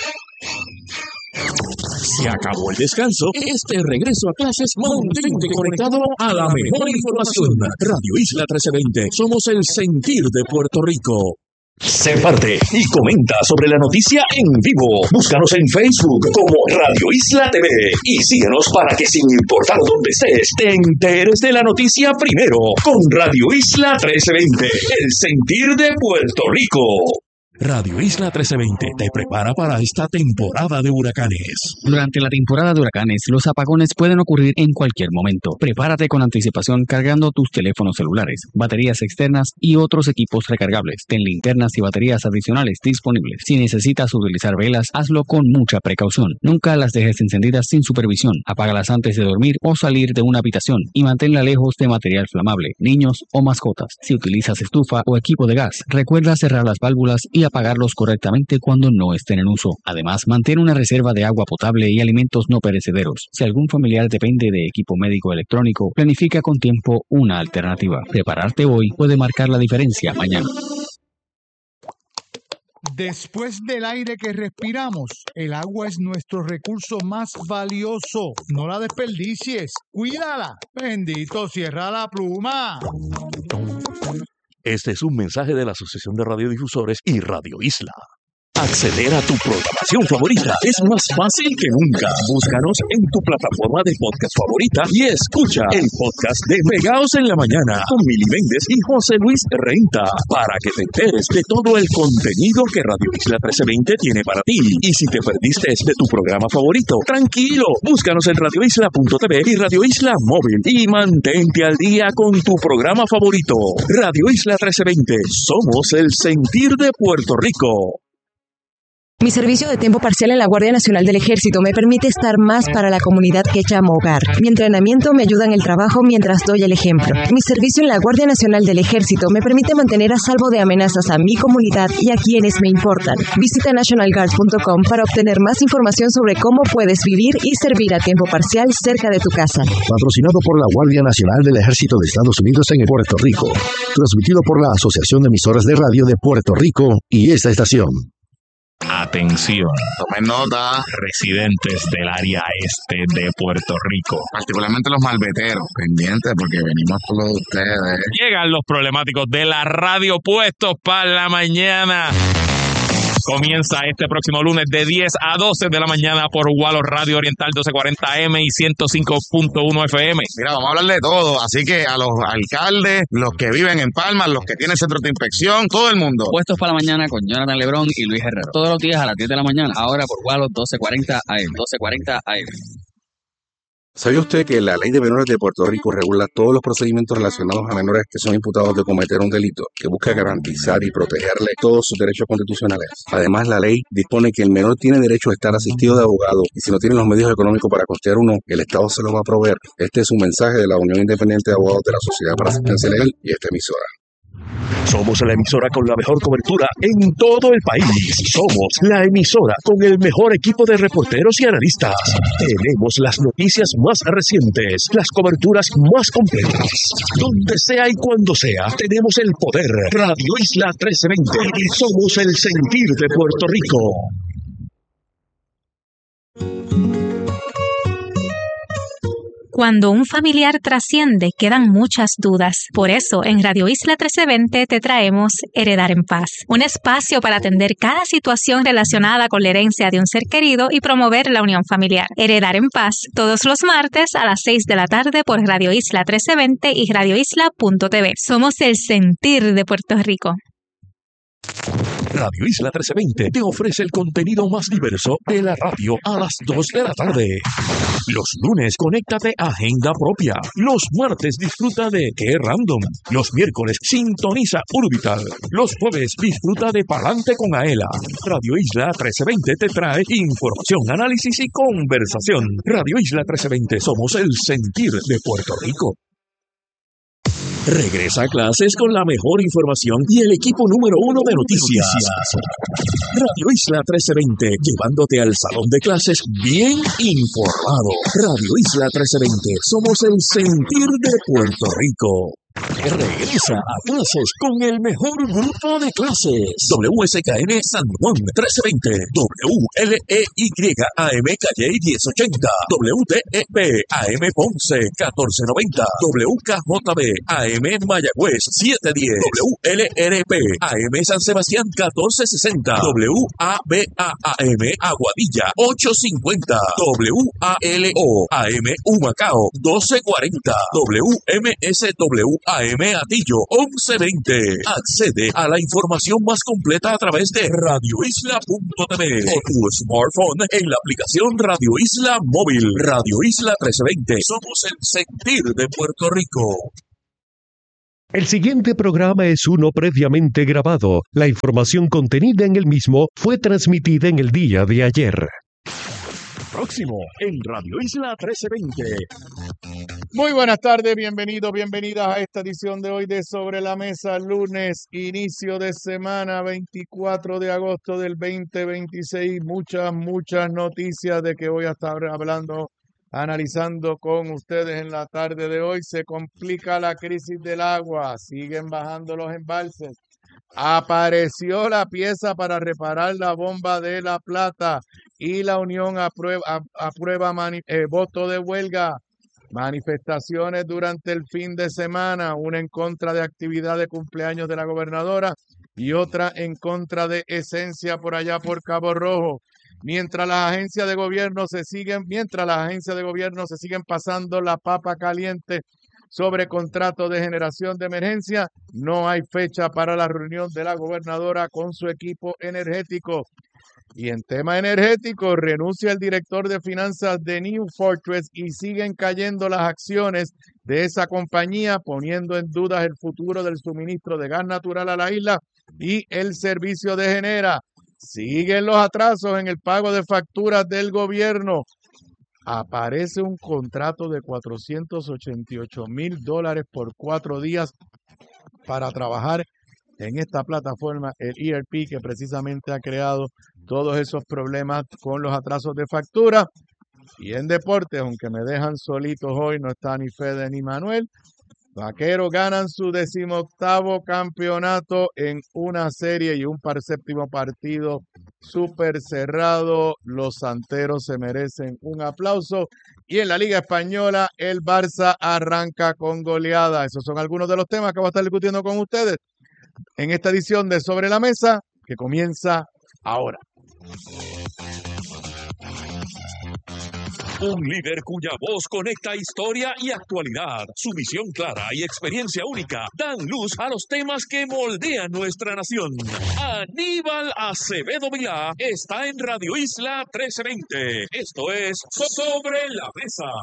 Se acabó el descanso. Este regreso a clases, mantente conectado a la mejor información. Radio Isla trece veinte. Somos el sentir de Puerto Rico. Sé parte y comenta sobre la noticia en vivo. Búscanos en Facebook como Radio Isla T V y síguenos para que, sin importar dónde estés, te enteres de la noticia primero con Radio Isla trece veinte, el sentir de Puerto Rico. Radio Isla trece veinte te prepara para esta temporada de huracanes. Durante la temporada de huracanes, los apagones pueden ocurrir en cualquier momento. Prepárate con anticipación cargando tus teléfonos celulares, baterías externas y otros equipos recargables. Ten linternas y baterías adicionales disponibles. Si necesitas utilizar velas, hazlo con mucha precaución. Nunca las dejes encendidas sin supervisión. Apágalas antes de dormir o salir de una habitación y manténla lejos de material flamable, niños o mascotas. Si utilizas estufa o equipo de gas, recuerda cerrar las válvulas y apagarlos correctamente cuando no estén en uso. Además, mantén una reserva de agua potable y alimentos no perecederos. Si algún familiar depende de equipo médico electrónico, planifica con tiempo una alternativa. Prepararte hoy puede marcar la diferencia mañana. Después del aire que respiramos, el agua es nuestro recurso más valioso. No la desperdicies. Cuídala. Bendito, cierra la pluma. Este es un mensaje de la Asociación de Radiodifusores y Radio Isla. Acceder a tu programación favorita es más fácil que nunca. Búscanos en tu plataforma de podcast favorita y escucha el podcast de Pegaos en la Mañana con Mili Méndez y José Luis Renta para que te enteres de todo el contenido que Radio Isla trece veinte tiene para ti. Y si te perdiste de tu programa favorito, tranquilo, búscanos en radio isla punto t v y Radio Isla Móvil y mantente al día con tu programa favorito. Radio Isla trece veinte, somos el sentir de Puerto Rico. Mi servicio de tiempo parcial en la Guardia Nacional del Ejército me permite estar más para la comunidad que llamo hogar. Mi entrenamiento me ayuda en el trabajo mientras doy el ejemplo. Mi servicio en la Guardia Nacional del Ejército me permite mantener a salvo de amenazas a mi comunidad y a quienes me importan. Visita national guard punto com para obtener más información sobre cómo puedes vivir y servir a tiempo parcial cerca de tu casa. Patrocinado por la Guardia Nacional del Ejército de Estados Unidos en Puerto Rico. Transmitido por la Asociación de Emisoras de Radio de Puerto Rico y esta estación. Atención, tomen nota, residentes del área este de Puerto Rico, particularmente los malveteros, pendientes porque venimos por lo de ustedes. Llegan los problemáticos de la radio puestos para la mañana. Comienza este próximo lunes de diez a doce de la mañana por Wallo Radio Oriental doce cuarenta A M y ciento cinco punto uno F M. Mira, vamos a hablar de todo, así que a los alcaldes, los que viven en Palma, los que tienen centros de inspección, todo el mundo. Puestos para la mañana con Jonathan Lebrón y Luis Herrero. Todos los días a las diez de la mañana, ahora por Wallo doce cuarenta A M. doce cuarenta A M. ¿Sabía usted que la Ley de Menores de Puerto Rico regula todos los procedimientos relacionados a menores que son imputados de cometer un delito, que busca garantizar y protegerle todos sus derechos constitucionales? Además, la ley dispone que el menor tiene derecho a estar asistido de abogado y si no tiene los medios económicos para costear uno, el Estado se lo va a proveer. Este es un mensaje de la Unión Independiente de Abogados de la Sociedad para Asistencia Legal y esta emisora. Somos la emisora con la mejor cobertura en todo el país. Somos la emisora con el mejor equipo de reporteros y analistas. Tenemos las noticias más recientes, las coberturas más completas. Donde sea y cuando sea, tenemos el poder. Radio Isla trece veinte. Somos el sentir de Puerto Rico. Cuando un familiar trasciende, quedan muchas dudas. Por eso, en Radio Isla trece veinte te traemos Heredar en Paz, un espacio para atender cada situación relacionada con la herencia de un ser querido y promover la unión familiar. Heredar en Paz, todos los martes a las seis de la tarde por Radio Isla trece veinte y radio isla punto t v. Somos el sentir de Puerto Rico. Radio Isla trece veinte te ofrece el contenido más diverso de la radio a las dos de la tarde. Los lunes, conéctate a Agenda Propia. Los martes, disfruta de Qué Random. Los miércoles, sintoniza Urbital. Los jueves, disfruta de Palante con Aela. Radio Isla trece veinte te trae información, análisis y conversación. Radio Isla trece veinte, somos el sentir de Puerto Rico. Regresa a clases con la mejor información y el equipo número uno de noticias. Radio Isla trece veinte, llevándote al salón de clases bien informado. Radio Isla trece veinte, somos el sentir de Puerto Rico. Regresa a clases con el mejor grupo de clases. W S K N San Juan trece veinte, W L E Y A M Calle diez ochenta, W T E P A M Ponce catorce noventa, W K J B A M Mayagüez siete diez, W L R P A M San Sebastián catorce sesenta, W A B A A M Aguadilla ocho cincuenta, W A L O A M Humacao doce cuarenta, W M S W A M Atillo once veinte. Accede a la información más completa a través de radio isla punto t v o tu smartphone en la aplicación Radio Isla Móvil. Radio Isla trece veinte. Somos el sentir de Puerto Rico. El siguiente programa es uno previamente grabado. La información contenida en el mismo fue transmitida en el día de ayer. Próximo en Radio Isla trece veinte. Muy buenas tardes, bienvenidos, bienvenidas a esta edición de hoy de Sobre la Mesa, lunes, inicio de semana, veinticuatro de agosto del veinte veintiséis. Muchas, muchas noticias de que voy a estar hablando, analizando con ustedes en la tarde de hoy. Se complica la crisis del agua, siguen bajando los embalses. Apareció la pieza para reparar la bomba de La Plata y la Unión aprueba, aprueba mani, eh, voto de huelga. Manifestaciones durante el fin de semana, una en contra de actividad de cumpleaños de la gobernadora y otra en contra de Esencia por allá por Cabo Rojo. Mientras las agencias de gobierno se siguen, mientras las agencias de gobierno se siguen pasando la papa caliente sobre contrato de generación de emergencia, no hay fecha para la reunión de la gobernadora con su equipo energético. Y en tema energético, renuncia el director de finanzas de New Fortress y siguen cayendo las acciones de esa compañía, poniendo en duda el futuro del suministro de gas natural a la isla y el servicio de Genera. Siguen los atrasos en el pago de facturas del gobierno. Aparece un contrato de cuatrocientos ochenta y ocho mil dólares por cuatro días para trabajar en esta plataforma, el E R P, que precisamente ha creado todos esos problemas con los atrasos de factura. Y en deportes, aunque me dejan solitos hoy, no está ni Fede ni Manuel. Vaqueros ganan su decimoctavo campeonato en una serie y un par séptimo partido súper cerrado. Los santeros se merecen un aplauso. Y en la Liga Española, el Barça arranca con goleada. Esos son algunos de los temas que voy a estar discutiendo con ustedes en esta edición de Sobre la Mesa, que comienza ahora. Un líder cuya voz conecta historia y actualidad. Su visión clara y experiencia única dan luz a los temas que moldean nuestra nación. Aníbal Acevedo Vilá está en Radio Isla trece veinte. Esto es Sobre la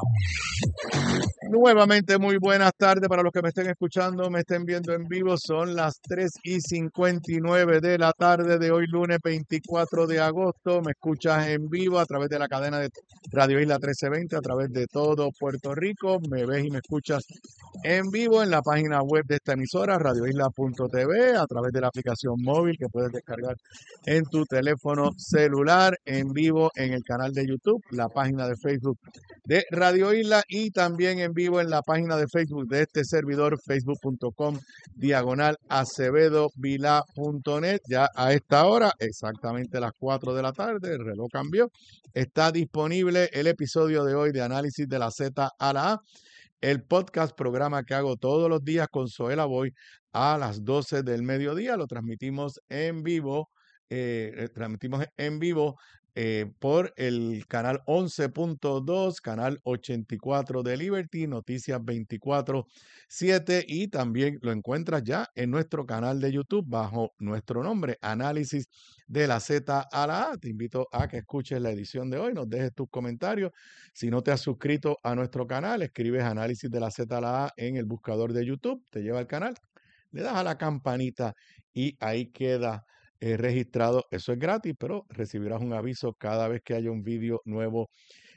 Mesa. Nuevamente, muy buenas tardes para los que me estén escuchando, me estén viendo en vivo. Son las tres y cincuenta y nueve de la tarde de hoy, lunes veinticuatro de agosto. Me escuchas en vivo a través de la cadena de Radio Isla trece veinte, a través de todo Puerto Rico. Me ves y me escuchas en vivo en la página web de esta emisora, radio isla punto t v, a través de la aplicación móvil que puedes descargar en tu teléfono celular, en vivo en el canal de YouTube, la página de Facebook de Radio Isla y también en vivo en la página de Facebook de este servidor, facebook punto com diagonal acevedo vilá punto net. Ya a esta hora, exactamente las cuatro de la tarde, el reloj cambió, está disponible el episodio de hoy de Análisis de la Z a la A, el podcast, programa que hago todos los días con Zoela Boy a las doce del mediodía. Lo transmitimos en vivo, eh, transmitimos en vivo Eh, por el canal once punto dos, canal ochenta y cuatro de Liberty, Noticias veinticuatro siete, y también lo encuentras ya en nuestro canal de YouTube bajo nuestro nombre, Análisis de la Z a la A. Te invito a que escuches la edición de hoy, nos dejes tus comentarios. Si no te has suscrito a nuestro canal, escribes Análisis de la Z a la A en el buscador de YouTube, te lleva al canal, le das a la campanita y ahí queda Eh, registrado. Eso es gratis, pero recibirás un aviso cada vez que haya un vídeo nuevo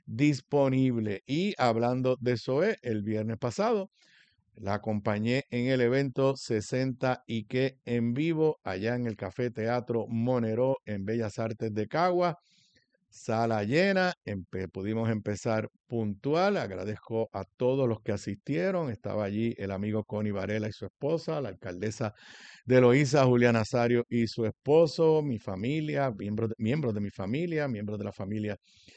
disponible. Y hablando de Zoe, el viernes pasado la acompañé en el evento sesenta y que en vivo allá en el Café Teatro Monero en Bellas Artes de Cagua. Sala llena, empe- pudimos empezar puntual. Agradezco a todos los que asistieron. Estaba allí el amigo Connie Varela y su esposa, la alcaldesa de Loíza, Julia Nazario y su esposo, mi familia, miembros de, miembros de mi familia, miembros de la familia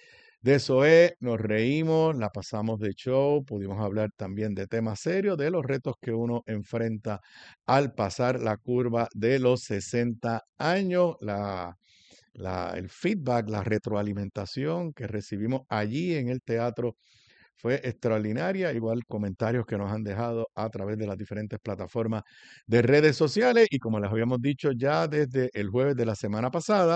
de Zoé. Nos reímos, la pasamos de show, pudimos hablar también de temas serios, de los retos que uno enfrenta al pasar la curva de los sesenta años, la La, el feedback, la retroalimentación que recibimos allí en el Teatro fue extraordinaria, igual comentarios que nos han dejado a través de las diferentes plataformas de redes sociales y como les habíamos dicho ya desde el jueves de la semana pasada,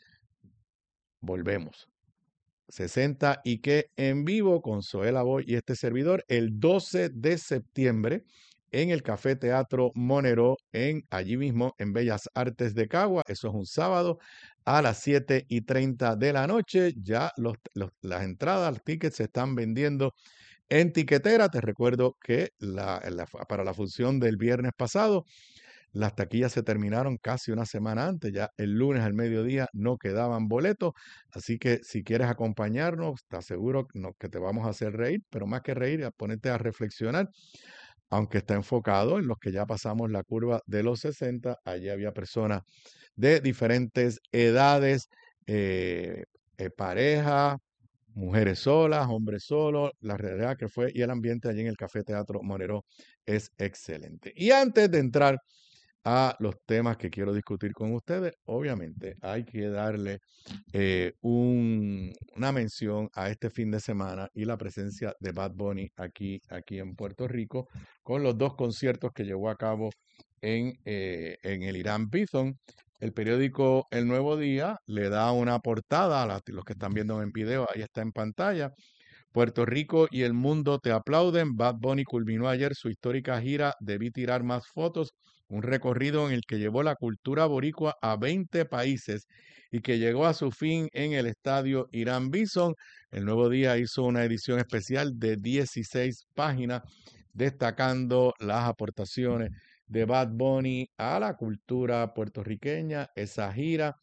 volvemos. sesenta y que en vivo con Zoela Boy y este servidor el doce de septiembre en el Café Teatro Monero, en allí mismo en Bellas Artes de Cagua. Eso es un sábado a las siete y treinta de la noche. Ya los, los, las entradas, los tickets se están vendiendo en tiquetera. Te recuerdo que la, la, para la función del viernes pasado, las taquillas se terminaron casi una semana antes, ya el lunes al mediodía no quedaban boletos, así que si quieres acompañarnos, te aseguro que te vamos a hacer reír, pero más que reír, a ponerte a reflexionar, aunque está enfocado en los que ya pasamos la curva de los sesenta, allí había personas de diferentes edades, eh, eh, pareja, mujeres solas, hombres solos, la realidad que fue y el ambiente allí en el Café Teatro Monero es excelente. Y antes de entrar a los temas que quiero discutir con ustedes, obviamente hay que darle eh, un, una mención a este fin de semana y la presencia de Bad Bunny aquí, aquí en Puerto Rico con los dos conciertos que llevó a cabo en, eh, en el Irán Bithorn. El periódico El Nuevo Día le da una portada a la, los que están viendo en video, ahí está en pantalla. Puerto Rico y el mundo te aplauden. Bad Bunny culminó ayer su histórica gira Debí tirar más fotos, un recorrido en el que llevó la cultura boricua a veinte países y que llegó a su fin en el estadio Irán Bithorn. El Nuevo Día hizo una edición especial de dieciséis páginas destacando las aportaciones de Bad Bunny a la cultura puertorriqueña, esa gira.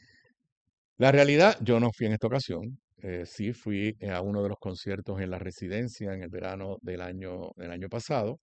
La realidad, yo no fui en esta ocasión. Eh, sí fui a uno de los conciertos en la residencia en el verano del año, del año pasado.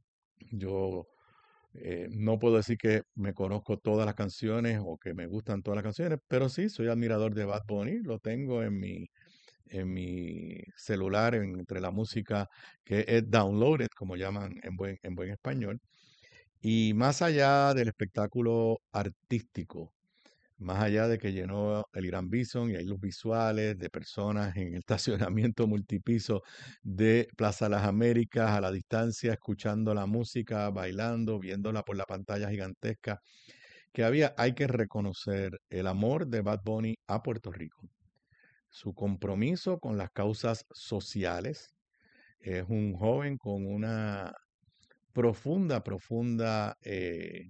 Yo eh, no puedo decir que me conozco todas las canciones o que me gustan todas las canciones, pero sí soy admirador de Bad Bunny. Lo tengo en mi, en mi celular, en- entre la música que es downloaded, como llaman en buen, en buen español. Y más allá del espectáculo artístico, más allá de que llenó el Irán Bithorn y hay los visuales de personas en el estacionamiento multipiso de Plaza Las Américas a la distancia, escuchando la música, bailando, viéndola por la pantalla gigantesca que había, hay que reconocer el amor de Bad Bunny a Puerto Rico, su compromiso con las causas sociales. Es un joven con una profunda, profunda eh,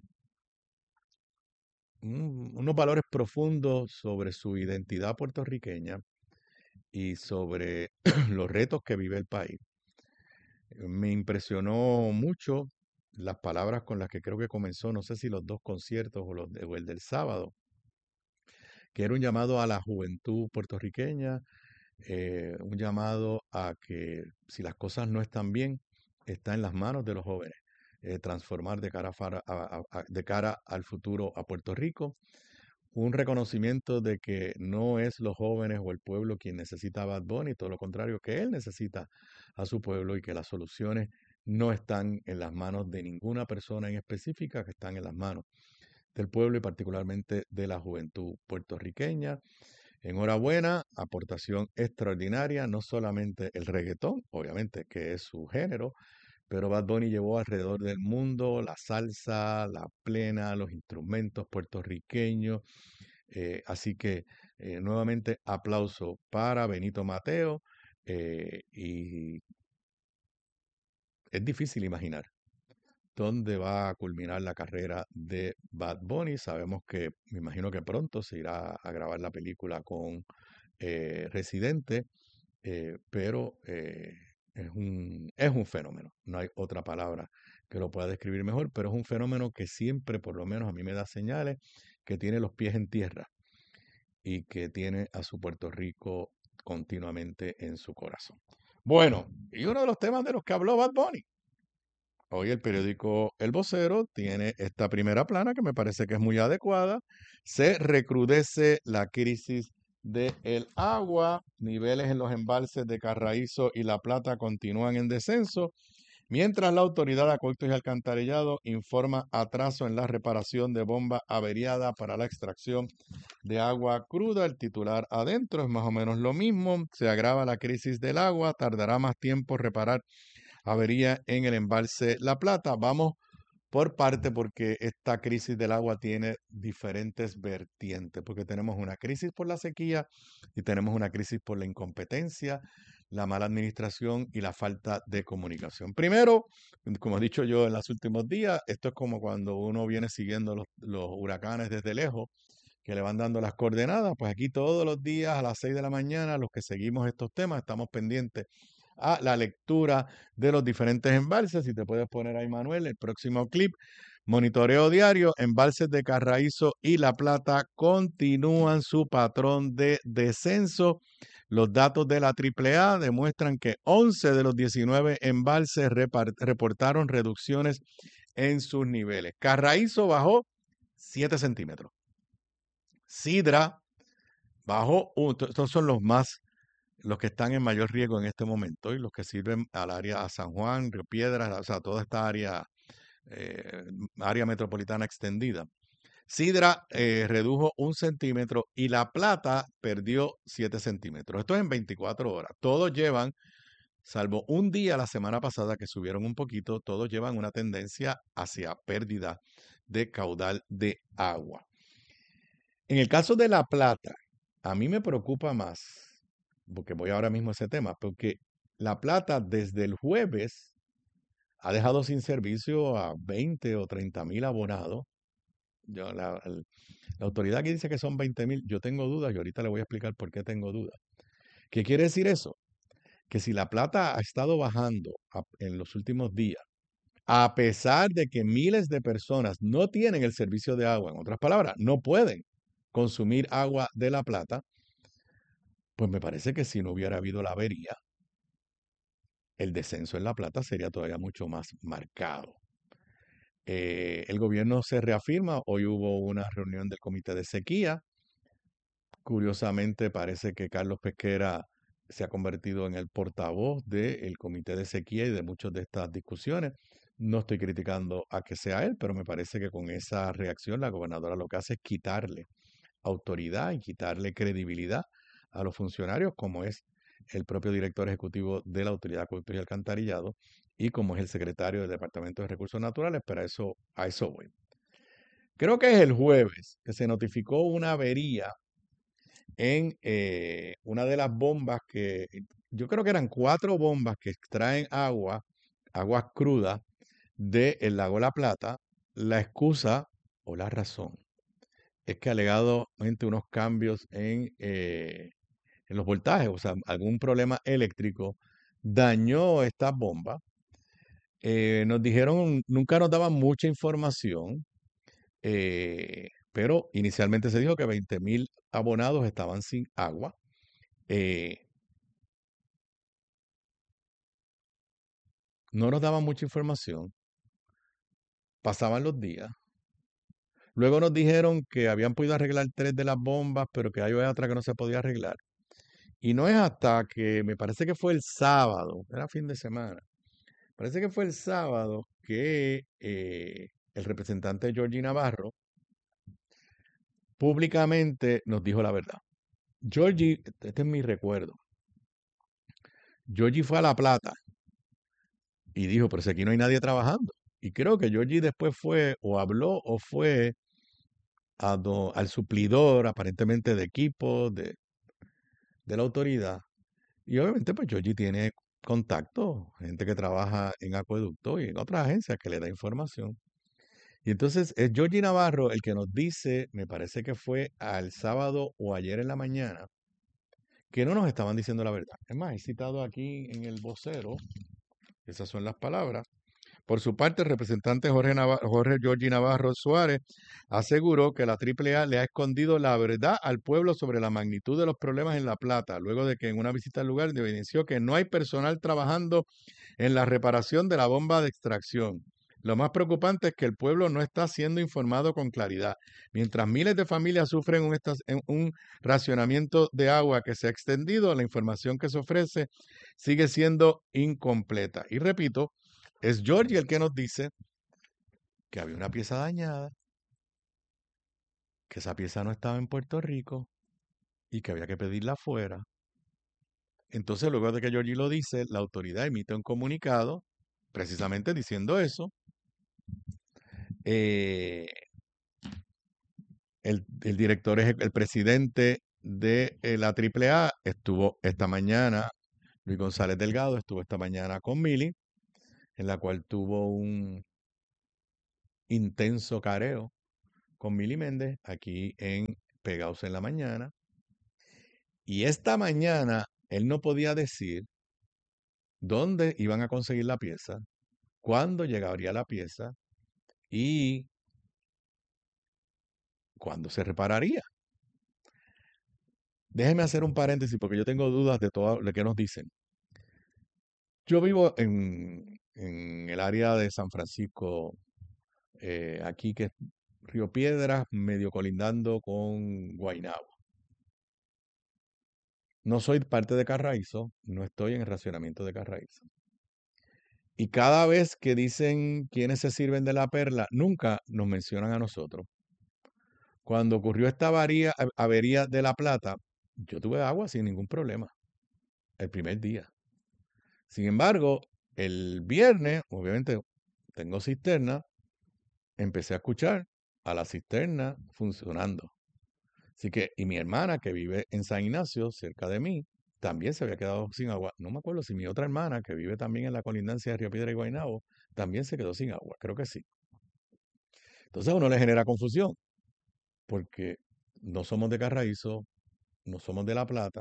un- unos valores profundos sobre su identidad puertorriqueña y sobre los retos que vive el país. Me impresionó mucho las palabras con las que creo que comenzó, no sé si los dos conciertos o, los de- o el del sábado, que era un llamado a la juventud puertorriqueña, eh, un llamado a que si las cosas no están bien, está en las manos de los jóvenes, eh, transformar de cara, a fara- a- a- a- de cara al futuro a Puerto Rico. Un reconocimiento de que no es los jóvenes o el pueblo quien necesita a Bad Bunny, todo lo contrario, que él necesita a su pueblo y que las soluciones no están en las manos de ninguna persona en específica, que están en las manos del pueblo y particularmente de la juventud puertorriqueña. Enhorabuena, aportación extraordinaria, no solamente el reggaetón, obviamente que es su género, pero Bad Bunny llevó alrededor del mundo la salsa, la plena, los instrumentos puertorriqueños. Eh, así que eh, nuevamente aplauso para Benito Mateo. eh, y es difícil imaginar dónde va a culminar la carrera de Bad Bunny. Sabemos que, me imagino que pronto se irá a grabar la película con eh, Residente, eh, pero eh, es un, es un fenómeno. No hay otra palabra que lo pueda describir mejor, pero es un fenómeno que siempre, por lo menos a mí me da señales, que tiene los pies en tierra y que tiene a su Puerto Rico continuamente en su corazón. Bueno, y uno de los temas de los que habló Bad Bunny. Hoy el periódico El Vocero tiene esta primera plana que me parece que es muy adecuada. Se recrudece la crisis del agua. Niveles en los embalses de Carraízo y La Plata continúan en descenso. Mientras la Autoridad de Acueductos y Alcantarillado informa atraso en la reparación de bomba averiada para la extracción de agua cruda, el titular adentro es más o menos lo mismo. Se agrava la crisis del agua, tardará más tiempo reparar avería en el embalse La Plata. Vamos por parte porque esta crisis del agua tiene diferentes vertientes, porque tenemos una crisis por la sequía y tenemos una crisis por la incompetencia, la mala administración y la falta de comunicación. Primero, como he dicho yo en los últimos días, esto es como cuando uno viene siguiendo los, los huracanes desde lejos, que le van dando las coordenadas. Pues aquí todos los días a las seis de la mañana, los que seguimos estos temas, estamos pendientes a la lectura de los diferentes embalses. Si te puedes poner ahí, Manuel, el próximo clip. Monitoreo diario, embalses de Carraízo y La Plata continúan su patrón de descenso. Los datos de la triple A demuestran que once de los diecinueve embalses reportaron reducciones en sus niveles. Carraízo bajó siete centímetros. Sidra bajó, uh, estos son los más, los que están en mayor riesgo en este momento y los que sirven al área a San Juan, Río Piedras, o sea, toda esta área, eh, área metropolitana extendida. Sidra eh, redujo un centímetro y La Plata perdió siete centímetros. Esto es en veinticuatro horas. Todos llevan, salvo un día la semana pasada que subieron un poquito, todos llevan una tendencia hacia pérdida de caudal de agua. En el caso de La Plata, a mí me preocupa más, porque voy ahora mismo a ese tema, porque La Plata desde el jueves ha dejado sin servicio a veinte o treinta mil abonados. Yo, la, la autoridad que dice que son veinte mil, yo tengo dudas y ahorita le voy a explicar por qué tengo dudas. ¿Qué quiere decir eso? Que si La Plata ha estado bajando a, en los últimos días, a pesar de que miles de personas no tienen el servicio de agua, en otras palabras, no pueden consumir agua de La Plata, pues me parece que si no hubiera habido la avería, el descenso en La Plata sería todavía mucho más marcado. Eh, el gobierno se reafirma, hoy hubo una reunión del Comité de Sequía. Curiosamente parece que Carlos Pesquera se ha convertido en el portavoz del Comité de Sequía y de muchas de estas discusiones. No estoy criticando a que sea él, pero me parece que con esa reacción la gobernadora lo que hace es quitarle autoridad y quitarle credibilidad a los funcionarios, como es el propio director ejecutivo de la Autoridad de Acueductos y Alcantarillado y como es el secretario del Departamento de Recursos Naturales, pero a eso, a eso voy. Creo que es el jueves que se notificó una avería en eh, una de las bombas que, yo creo que eran cuatro bombas que extraen agua, aguas crudas del lago La Plata. La excusa o la razón es que alegadamente unos cambios en, eh, en los voltajes, o sea, algún problema eléctrico dañó estas bombas. Eh, nos dijeron, nunca nos daban mucha información, eh, pero inicialmente se dijo que veinte mil abonados estaban sin agua. Eh, no nos daban mucha información. Pasaban los días. Luego nos dijeron que habían podido arreglar tres de las bombas, pero que hay otra que no se podía arreglar. Y no es hasta que, me parece que fue el sábado, era fin de semana, parece que fue el sábado que eh, el representante Georgie Navarro públicamente nos dijo la verdad. Georgie, este es mi recuerdo, Georgie fue a La Plata y dijo, pero si aquí no hay nadie trabajando. Y creo que Georgie después fue, o habló, o fue a do, al suplidor, aparentemente de equipo, de, de la autoridad. Y obviamente, pues Georgie tiene contacto, gente que trabaja en acueducto y en otras agencias que le da información. Y entonces es Georgie Navarro el que nos dice, me parece que fue al sábado o ayer en la mañana, que no nos estaban diciendo la verdad. Es más, he citado aquí en el vocero, esas son las palabras. Por su parte, el representante Jorge, Navarro, Jorge Georgie Navarro Suárez aseguró que la triple A le ha escondido la verdad al pueblo sobre la magnitud de los problemas en La Plata, luego de que en una visita al lugar evidenció que no hay personal trabajando en la reparación de la bomba de extracción. Lo más preocupante es que el pueblo no está siendo informado con claridad. Mientras miles de familias sufren un, un racionamiento de agua que se ha extendido, la información que se ofrece sigue siendo incompleta. Y repito, es Georgie el que nos dice que había una pieza dañada, que esa pieza no estaba en Puerto Rico y que había que pedirla afuera. Entonces, luego de que Georgie lo dice, la autoridad emite un comunicado precisamente diciendo eso. Eh, el, el director, el presidente de la triple A estuvo esta mañana, Luis González Delgado estuvo esta mañana con Mili, en la cual tuvo un intenso careo con Mili Méndez aquí en Pegados en la Mañana. Y esta mañana él no podía decir dónde iban a conseguir la pieza, cuándo llegaría la pieza y cuándo se repararía. Déjeme hacer un paréntesis porque yo tengo dudas de todo lo que nos dicen. Yo vivo en, en el área de San Francisco, eh, aquí que es Río Piedras, medio colindando con Guaynabo. No soy parte de Carraízo, no estoy en el racionamiento de Carraízo. Y cada vez que dicen quiénes se sirven de la perla, nunca nos mencionan a nosotros. Cuando ocurrió esta avería, avería de La Plata, yo tuve agua sin ningún problema, el primer día. Sin embargo, el viernes, obviamente tengo cisterna, empecé a escuchar a la cisterna funcionando. Así que, y mi hermana que vive en San Ignacio, cerca de mí, también se había quedado sin agua. No me acuerdo si mi otra hermana, que vive también en la colindancia de Río Piedra y Guaynabo, también se quedó sin agua. Creo que sí. Entonces a uno le genera confusión, porque no somos de Carraízo, no somos de La Plata.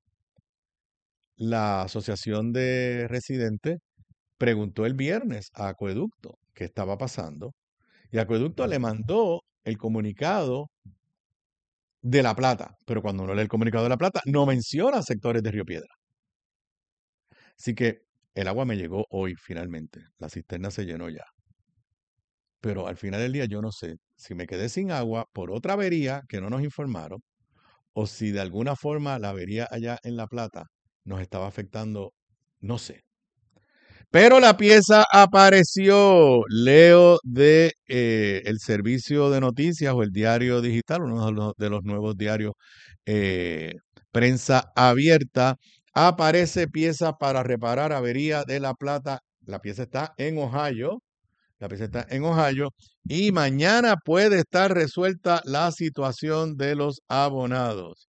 La Asociación de Residentes preguntó el viernes a Acueducto qué estaba pasando, y Acueducto le mandó el comunicado de La Plata, pero cuando uno lee el comunicado de La Plata, no menciona sectores de Río Piedra. Así que el agua me llegó hoy finalmente, la cisterna se llenó ya. Pero al final del día yo no sé si me quedé sin agua por otra avería que no nos informaron, o si de alguna forma la avería allá en La Plata nos estaba afectando, no sé. Pero la pieza apareció. Leo de eh, el servicio de noticias o el diario digital, uno de los, de los nuevos diarios eh, Prensa Abierta. Aparece pieza para reparar avería de La Plata. La pieza está en Ohio. La pieza está en Ohio. Y mañana puede estar resuelta la situación de los abonados.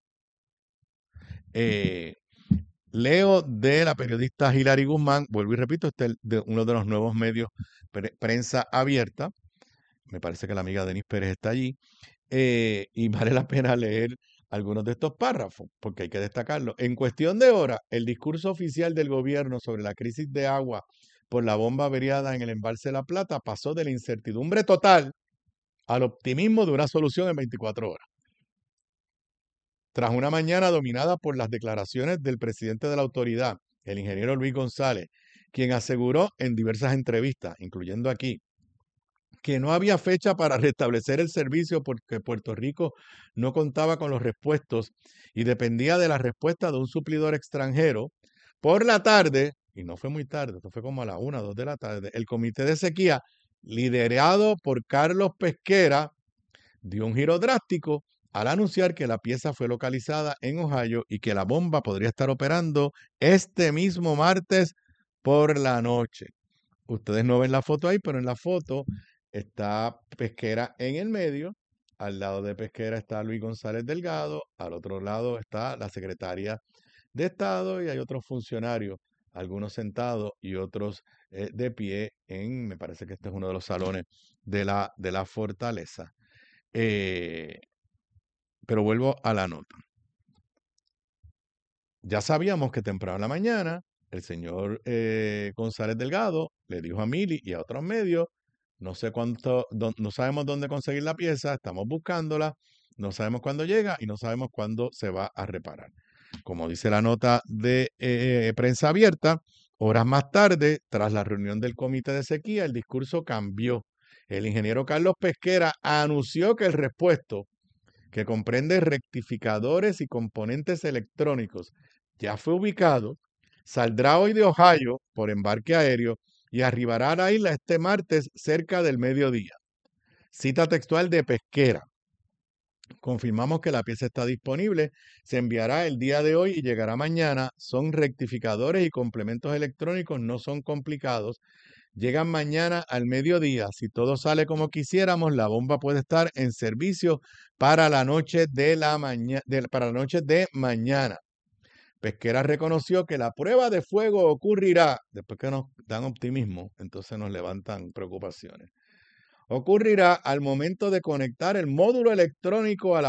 Eh, Leo de la periodista Hilary Guzmán, vuelvo y repito, este es de uno de los nuevos medios, pre Prensa Abierta. Me parece que la amiga Denise Pérez está allí. Eh, y vale la pena leer algunos de estos párrafos, porque hay que destacarlo. En cuestión de horas, el discurso oficial del gobierno sobre la crisis de agua por la bomba averiada en el embalse de La Plata pasó de la incertidumbre total al optimismo de una solución en veinticuatro horas. Tras una mañana dominada por las declaraciones del presidente de la autoridad, el ingeniero Luis González, quien aseguró en diversas entrevistas, incluyendo aquí, que no había fecha para restablecer el servicio porque Puerto Rico no contaba con los repuestos y dependía de la respuesta de un suplidor extranjero. Por la tarde, y no fue muy tarde, esto fue como a la una, dos de la tarde, el comité de sequía, liderado por Carlos Pesquera, dio un giro drástico al anunciar que la pieza fue localizada en Ohio y que la bomba podría estar operando este mismo martes por la noche. Ustedes no ven la foto ahí, pero en la foto está Pesquera en el medio. Al lado de Pesquera está Luis González Delgado. Al otro lado está la secretaria de Estado y hay otros funcionarios, algunos sentados y otros eh, de pie en, me parece que este es uno de los salones de la, de la fortaleza. Eh, pero vuelvo a la nota. Ya sabíamos que temprano en la mañana el señor eh, González Delgado le dijo a Mili y a otros medios, no sé cuánto, do, no sabemos dónde conseguir la pieza, estamos buscándola, no sabemos cuándo llega y no sabemos cuándo se va a reparar. Como dice la nota de eh, Prensa Abierta, horas más tarde, tras la reunión del comité de sequía, el discurso cambió. El ingeniero Carlos Pesquera anunció que el repuesto, que comprende rectificadores y componentes electrónicos, ya fue ubicado, saldrá hoy de Ohio por embarque aéreo y arribará a la isla este martes cerca del mediodía. Cita textual de Pesquera. Confirmamos que la pieza está disponible, se enviará el día de hoy y llegará mañana. Son rectificadores y complementos electrónicos, no son complicados. Llegan mañana al mediodía. Si todo sale como quisiéramos, la bomba puede estar en servicio para la noche de, la maña de, para la noche de mañana. Pesquera reconoció que la prueba de fuego ocurrirá, después que nos dan optimismo, entonces nos levantan preocupaciones. Ocurrirá al momento de conectar el módulo electrónico a la